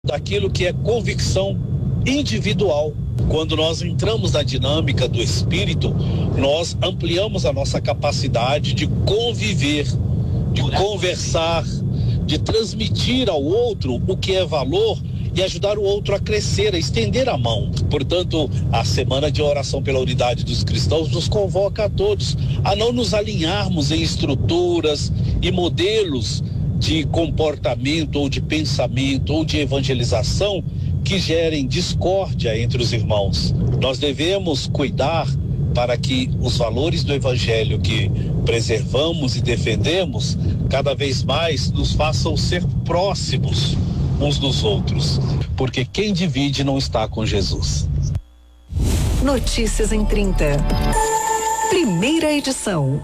daquilo que é convicção individual. Quando nós entramos na dinâmica do espírito, nós ampliamos a nossa capacidade de conviver, de conversar, de transmitir ao outro o que é valor e ajudar o outro a crescer, a estender a mão. Portanto, a Semana de Oração pela Unidade dos Cristãos nos convoca a todos a não nos alinharmos em estruturas e modelos de comportamento ou de pensamento ou de evangelização que gerem discórdia entre os irmãos. Nós devemos cuidar para que os valores do Evangelho que preservamos e defendemos cada vez mais nos façam ser próximos uns dos outros, porque quem divide não está com Jesus. Notícias em 30. Primeira edição.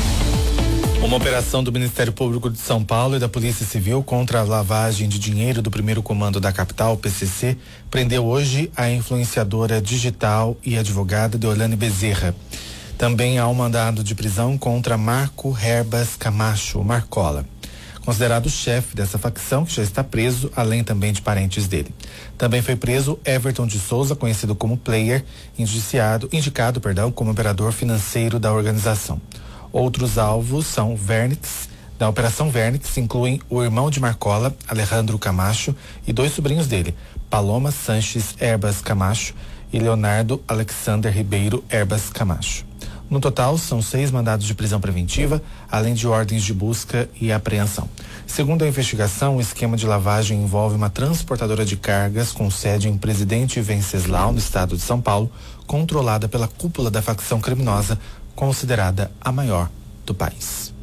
Uma operação do Ministério Público de São Paulo e da Polícia Civil contra a lavagem de dinheiro do primeiro comando da capital, PCC, prendeu hoje a influenciadora digital e advogada Deolane Bezerra. Também há um mandado de prisão contra Marco Herbas Camacho, o Marcola, considerado chefe dessa facção, que já está preso, além também de parentes dele. Também foi preso Everton de Souza, conhecido como Player, indicado como operador financeiro da organização. Outros alvos são Vernix. Da Operação Vernix incluem o irmão de Marcola, Alejandro Camacho, e 2 sobrinhos dele, Paloma Sanches Herbas Camacho e Leonardo Alexander Ribeiro Herbas Camacho. No total, são 6 mandados de prisão preventiva, além de ordens de busca e apreensão. Segundo a investigação, o esquema de lavagem envolve uma transportadora de cargas com sede em Presidente Venceslau, no estado de São Paulo, controlada pela cúpula da facção criminosa, considerada a maior do país.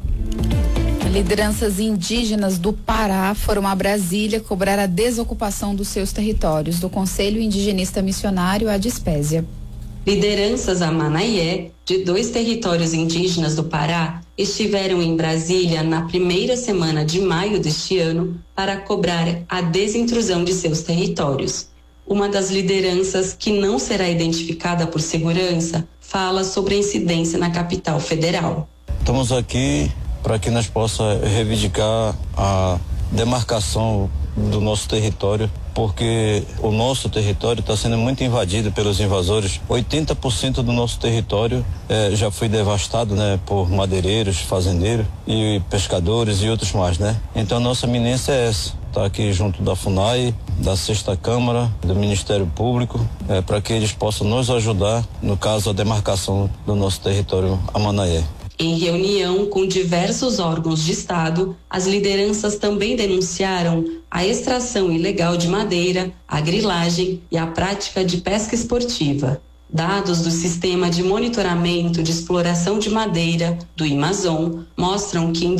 Lideranças indígenas do Pará foram a Brasília cobrar a desocupação dos seus territórios do Conselho Indigenista Missionário Adispésia. Lideranças amanaie de 2 territórios indígenas do Pará estiveram em Brasília na primeira semana de maio deste ano para cobrar a desintrusão de seus territórios. Uma das lideranças, que não será identificada por segurança, fala sobre a incidência na capital federal. Estamos aqui para que nós possamos reivindicar a demarcação do nosso território, porque o nosso território está sendo muito invadido pelos invasores. 80% do nosso território já foi devastado, né, por madeireiros, fazendeiros e pescadores e outros mais, né? Então nossa iminência é essa. Está aqui junto da FUNAI, da 6ª Câmara, do Ministério Público, para que eles possam nos ajudar, no caso, a demarcação do nosso território amanaé. Em reunião com diversos órgãos de Estado, as lideranças também denunciaram a extração ilegal de madeira, a grilagem e a prática de pesca esportiva. Dados do Sistema de Monitoramento de Exploração de Madeira, do Amazon, mostram que em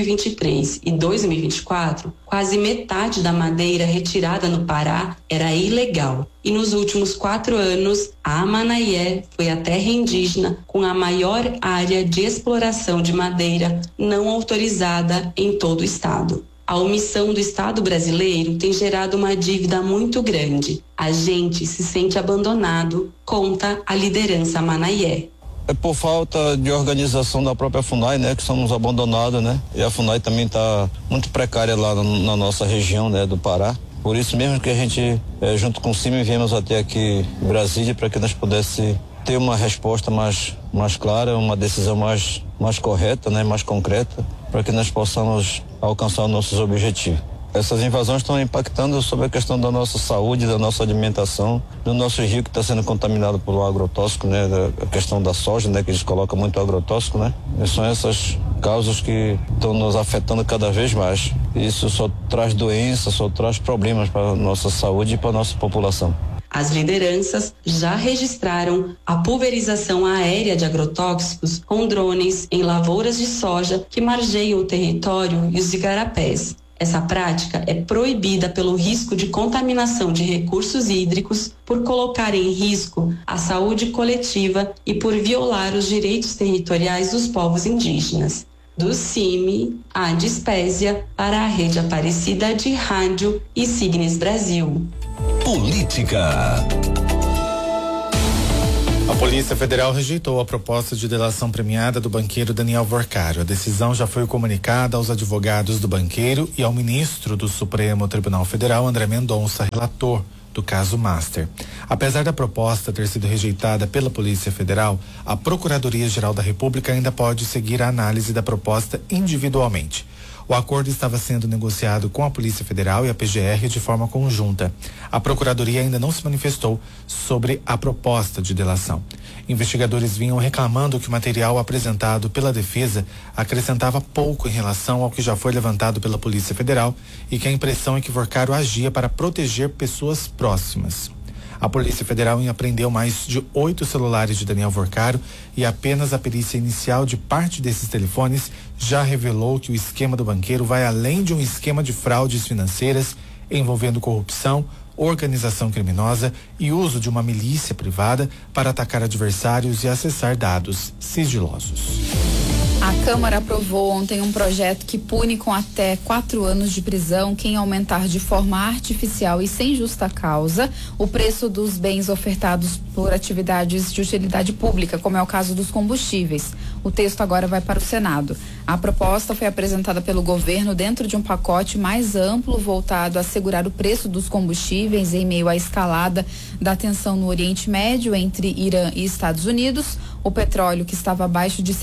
2023 e 2024, quase metade da madeira retirada no Pará era ilegal. E nos últimos 4 anos, a Amanaie foi a terra indígena com a maior área de exploração de madeira não autorizada em todo o estado. A omissão do Estado brasileiro tem gerado uma dívida muito grande. A gente se sente abandonado, conta a liderança amanaie. É por falta de organização da própria FUNAI, né, que somos abandonados, né? E a FUNAI também está muito precária lá na nossa região, né, do Pará. Por isso mesmo que a gente, junto com o CIMI, viemos até aqui em Brasília para que nós pudéssemos ter uma resposta mais clara, uma decisão mais correta, né, mais concreta, para que nós possamos alcançar os nossos objetivos. Essas invasões estão impactando sobre a questão da nossa saúde, da nossa alimentação, do nosso rio que está sendo contaminado pelo agrotóxico, né, a questão da soja, né, que eles colocam muito agrotóxico, né. E são essas causas que estão nos afetando cada vez mais. Isso só traz doença, só traz problemas para a nossa saúde e para a nossa população. As lideranças já registraram a pulverização aérea de agrotóxicos com drones em lavouras de soja que margeiam o território e os igarapés. Essa prática é proibida pelo risco de contaminação de recursos hídricos, por colocar em risco a saúde coletiva e por violar os direitos territoriais dos povos indígenas. Do CIMI, a Adispésia, para a Rede Aparecida de Rádio e Signes Brasil. Política. A Polícia Federal rejeitou a proposta de delação premiada do banqueiro Daniel Vorcário. A decisão já foi comunicada aos advogados do banqueiro e ao ministro do Supremo Tribunal Federal, André Mendonça, relator do caso Master. Apesar da proposta ter sido rejeitada pela Polícia Federal, a Procuradoria-Geral da República ainda pode seguir a análise da proposta individualmente. O acordo estava sendo negociado com a Polícia Federal e a PGR de forma conjunta. A Procuradoria ainda não se manifestou sobre a proposta de delação. Investigadores vinham reclamando que o material apresentado pela defesa acrescentava pouco em relação ao que já foi levantado pela Polícia Federal e que a impressão é que Vorcário agia para proteger pessoas próximas. A Polícia Federal apreendeu mais de 8 celulares de Daniel Vorcário e apenas a perícia inicial de parte desses telefones já revelou que o esquema do banqueiro vai além de um esquema de fraudes financeiras envolvendo corrupção, organização criminosa e uso de uma milícia privada para atacar adversários e acessar dados sigilosos. A Câmara aprovou ontem um projeto que pune com até 4 anos de prisão quem aumentar de forma artificial e sem justa causa o preço dos bens ofertados por atividades de utilidade pública, como é o caso dos combustíveis. O texto agora vai para o Senado. A proposta foi apresentada pelo governo dentro de um pacote mais amplo voltado a assegurar o preço dos combustíveis em meio à escalada da tensão no Oriente Médio entre Irã e Estados Unidos. O petróleo, que estava abaixo de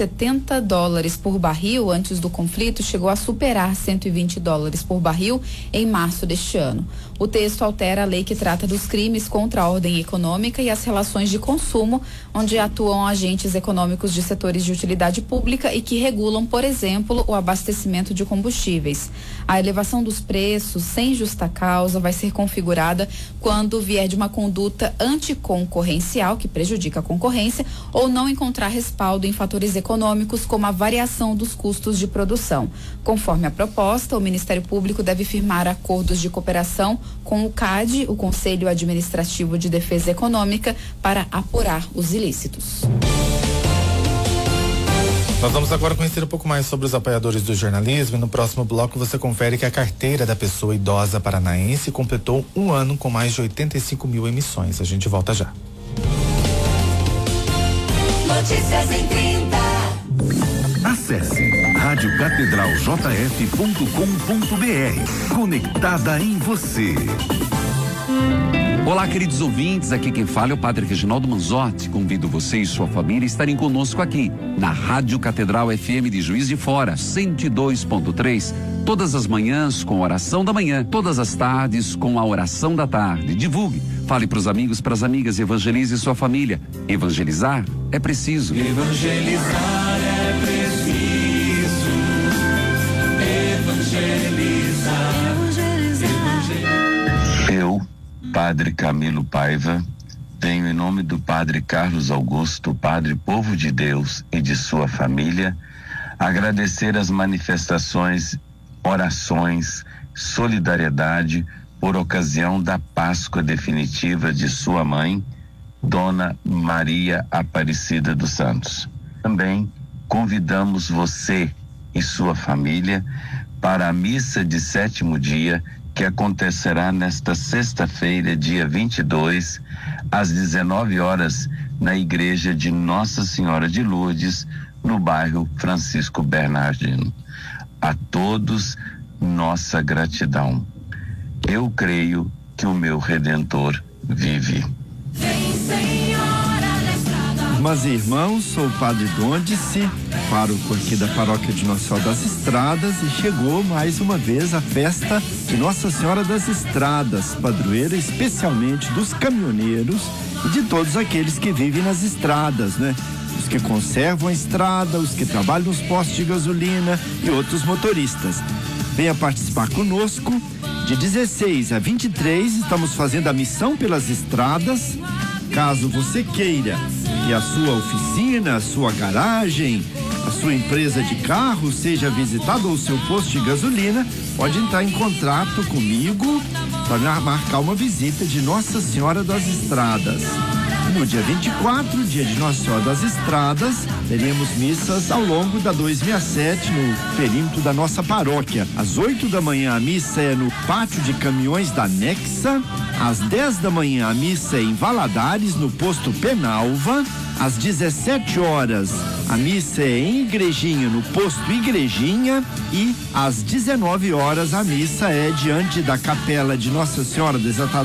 $70 por barril antes do conflito, chegou a superar $120 por barril em março deste ano. O texto altera a lei que trata dos crimes contra a ordem econômica e as relações de consumo, onde atuam agentes econômicos de setores de utilidade pública e que regulam, por exemplo, o abastecimento de combustíveis. A elevação dos preços sem justa causa vai ser configurada quando vier de uma conduta anticoncorrencial, que prejudica a concorrência, ou não encontrar respaldo em fatores econômicos como a variação dos custos de produção. Conforme a proposta, o Ministério Público deve firmar acordos de cooperação com o CAD, o Conselho Administrativo de Defesa Econômica, para apurar os ilícitos. Nós vamos agora conhecer um pouco mais sobre os apoiadores do jornalismo e no próximo bloco você confere que a carteira da pessoa idosa paranaense completou um ano com mais de 85 mil emissões. A gente volta já. Notícias em 30. Acesse radiocatedraljf.com.br. Conectada em você. Olá, queridos ouvintes, aqui quem fala é o Padre Reginaldo Manzotti. Convido você e sua família a estarem conosco aqui, na Rádio Catedral FM de Juiz de Fora, 102.3, todas as manhãs com a oração da manhã, todas as tardes com a oração da tarde. Divulgue, fale para os amigos, para as amigas, evangelize sua família. Evangelizar é preciso. Evangelizar é preciso. Evangelizar. Eu, Padre Camilo Paiva, venho em nome do Padre Carlos Augusto, Padre Povo de Deus e de sua família, agradecer as manifestações, orações, solidariedade por ocasião da Páscoa definitiva de sua mãe, Dona Maria Aparecida dos Santos. Também convidamos você e sua família para a missa de 7º dia, que acontecerá nesta sexta-feira, dia 22, às 19 horas, na igreja de Nossa Senhora de Lourdes, no bairro Francisco Bernardino. A todos, nossa gratidão. Eu creio que o meu Redentor vive. Irmãs e irmãos, sou o Padre Dondice, pároco aqui da Paróquia de Nossa Senhora das Estradas, e chegou mais uma vez a festa de Nossa Senhora das Estradas, padroeira especialmente dos caminhoneiros e de todos aqueles que vivem nas estradas, né? Os que conservam a estrada, os que trabalham nos postos de gasolina e outros motoristas. Venha participar conosco. De 16 a 23 estamos fazendo a missão pelas estradas. Caso você queira que a sua oficina, a sua garagem, a sua empresa de carro seja visitada ou o seu posto de gasolina, pode entrar em contato comigo para marcar uma visita de Nossa Senhora das Estradas. No dia 24, dia de Nossa Senhora das Estradas, teremos missas ao longo da 267 no perímetro da nossa paróquia. Às 8 da manhã a missa é no pátio de caminhões da Nexa. Às 10 da manhã a missa é em Valadares, no posto Penalva. Às 17 horas a missa é em Igrejinha, no posto Igrejinha. E às 19 horas a missa é diante da capela de Nossa Senhora Desatada